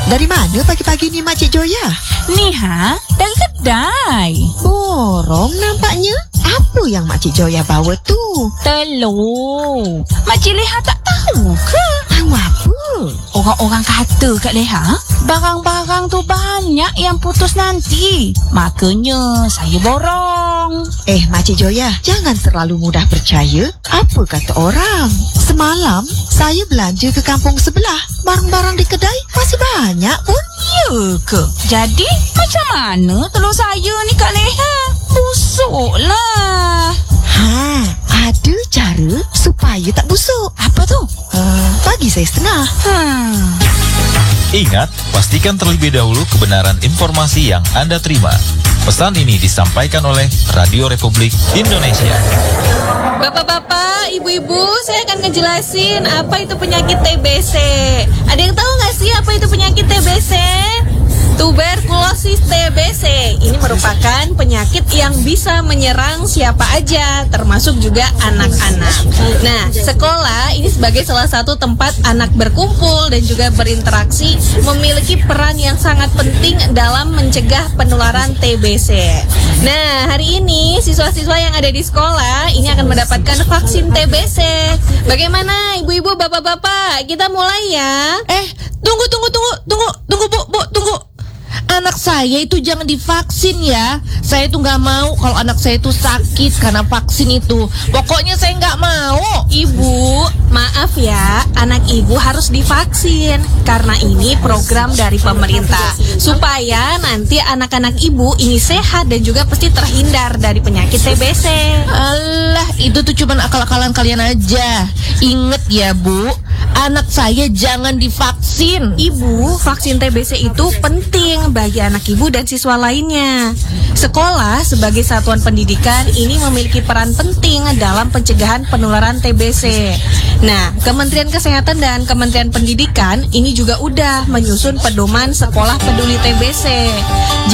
Dari mana pagi-pagi ni Makcik Joya? Ni dari kedai. Borong nampaknya. Apa yang Makcik Joya bawa tu? Telur. Makcik Leha tak tahu ke? Tahu apa? Orang-orang kata kat Leha, barang-barang tu banyak yang putus nanti. Makanya saya borong. Makcik Joya, jangan terlalu mudah percaya apa kata orang. Semalam saya belanja ke kampung sebelah. Barang-barang di kedai masih banyak pun. Ya ke? Jadi macam mana telur saya ni Kak Leha? Busuk lah. Ada cara supaya tak busuk. Apa tu? Bagi saya setengah. Ingat, pastikan terlebih dahulu kebenaran informasi yang Anda terima. Pesan ini disampaikan oleh Radio Republik Indonesia. Bapak-bapak, ibu-ibu, saya akan ngejelasin apa itu penyakit TBC. Ada yang tahu nggak sih apa itu penyakit TBC? Tuberkulosis TBC. Ini merupakan penyakit yang bisa menyerang siapa aja, termasuk juga anak-anak. Nah, sekolah ini sebagai salah satu tempat anak berkumpul dan juga berinteraksi memiliki peran yang sangat penting dalam mencegah penularan TBC. Nah, hari ini siswa-siswa yang ada di sekolah ini akan mendapatkan vaksin TBC. Bagaimana ibu-ibu, bapak-bapak? Kita mulai ya. Tunggu Bu, tunggu. Anak saya itu jangan divaksin ya. Saya tuh nggak mau kalau anak saya itu sakit karena vaksin itu. Pokoknya saya nggak mau. Ibu, maaf ya, anak ibu harus divaksin karena ini program dari pemerintah supaya nanti anak-anak ibu ini sehat dan juga pasti terhindar dari penyakit TBC. Alah, itu tuh cuman akal-akalan kalian aja. Ingat ya Bu, anak saya jangan divaksin. Ibu, vaksin TBC itu penting bagi anak ibu dan siswa lainnya. Sekolah sebagai satuan pendidikan ini memiliki peran penting dalam pencegahan penularan TBC. Nah, Kementerian Kesehatan dan Kementerian Pendidikan ini juga udah menyusun pedoman sekolah peduli TBC.